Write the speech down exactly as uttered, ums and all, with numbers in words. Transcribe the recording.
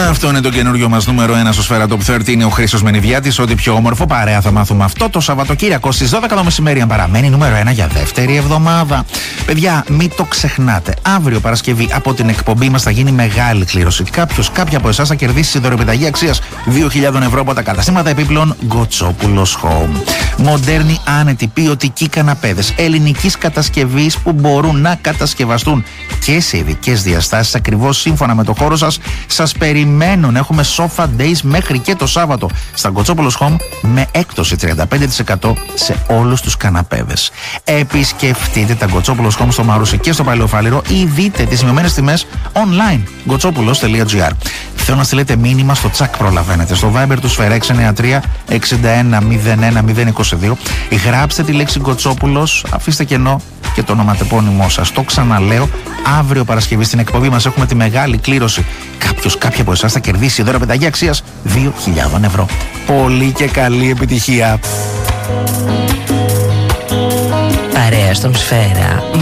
Αυτό είναι το καινούριο μας νούμερο ένα στο Σφαίρα Top τριάντα. Είναι ο Χρήστος Μενιδιάτης. Ό,τι πιο όμορφο παρέα θα μάθουμε αυτό το Σαββατοκύριακο στις δώδεκα το μεσημέρι. Αν παραμένει νούμερο ένα για δεύτερη εβδομάδα. Παιδιά, μην το ξεχνάτε. Αύριο Παρασκευή από την εκπομπή μας θα γίνει μεγάλη κλήρωση. Κάποιος, κάποια από εσάς θα κερδίσει δωρεπιταγή αξίας δύο χιλιάδες ευρώ από τα καταστήματα επίπλων Γκοτσόπουλος Home. Μοντέρνοι, άνετοι, ποιοτικοί καναπέδες ελληνικής κατασκευής που μπορούν να κατασκευαστούν και σε ειδικές διαστάσεις ακριβώς σύμφωνα με το χώρο σας. Σας περιμένουν. Έχουμε Sofa Days μέχρι και το Σάββατο στα Γκοτσόπουλος Home με έκπτωση τριάντα πέντε τοις εκατό σε όλους τους καναπέδες. Επισκεφτείτε τα Γκοτσόπουλος Home στο Μαρούσι και στο Παλαιοφάλιρο ή δείτε τις σημειωμένες τιμές online γκοτσόπουλος τελεία τζι άρ. Θέλω να στείλετε μήνυμα στο τσακ προλαβαίνετε στο Viber του Σφαίρα έξι εννιά τρία εξήντα ένα μηδέν ένα μηδέν είκοσι δύο. Γράψτε τη λέξη Γκοτσόπουλος, αφήστε κενό και το ονοματεπώνυμό σας. Το ξαναλέω, αύριο Παρασκευή στην εκπομπή μας έχουμε τη μεγάλη κλήρωση. Κάποιος, κάποια από εσάς θα κερδίσει δωρεπιταγή αξίας δύο χιλιάδες ευρώ. Πολύ και καλή επιτυχία. Παρέα στον Σφαίρα.